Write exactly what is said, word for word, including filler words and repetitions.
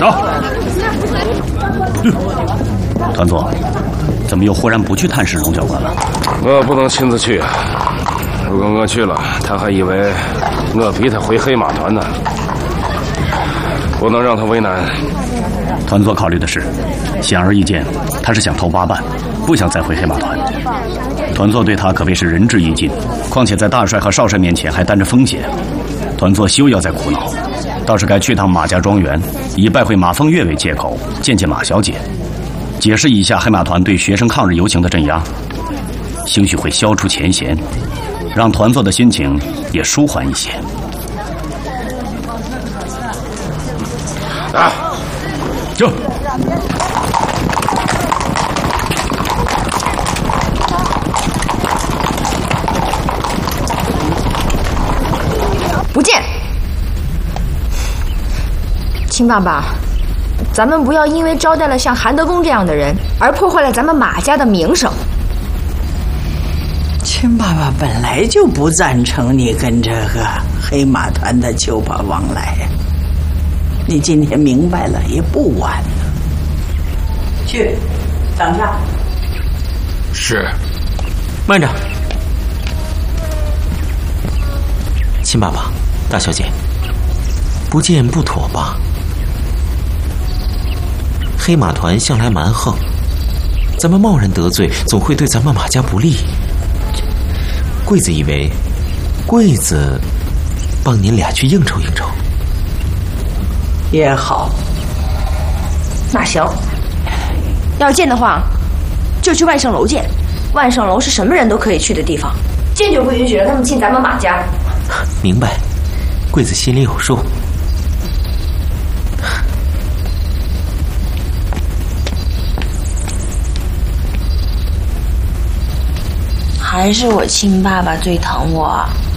走。嗯，团座，怎么又忽然不去探视龙教官了？ 我不能亲自去啊！如果我去了，他还以为我逼他回黑马团呢。不能让他为难。 团座考虑的是，显而易见，他是想投八办，不想再回黑马团。团座对他可谓是仁至义尽，况且在大帅和少帅面前还担着风险，团座休要再苦恼，倒是该去趟马家庄园，以拜会马风月为借口，见见马小姐，解释一下黑马团对学生抗日游行的镇压，兴许会消除前嫌，让团座的心情也舒缓一些。 啊， 走。 不见。秦爸爸，咱们不要因为招待了像韩德公这样的人，而破坏了咱们马家的名声。 秦爸爸本来就不赞成你跟这个黑马团的旧把往来，你今天明白了也不晚了。去，等着。 是。慢着，秦爸爸，大小姐，不见不妥吧？黑马团向来蛮横，咱们贸然得罪，总会对咱们马家不利。贵子以为，贵子帮您俩去应酬应酬。 也好。 那行，要见的话，就去万盛楼见。万盛楼是什么人都可以去的地方，坚决不允许让他们进咱们马家。 明白，贵子心里有数。 还是我亲爸爸最疼我。